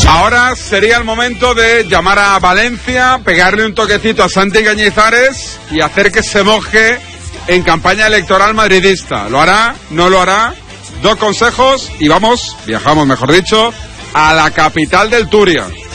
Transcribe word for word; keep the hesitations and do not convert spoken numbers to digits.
Ahora sería el momento de llamar a Valencia, pegarle un toquecito a Santi Cañizares y hacer que se moje en campaña electoral madridista. ¿Lo hará? ¿No lo hará? Dos consejos y vamos, viajamos mejor dicho, a la capital del Turia.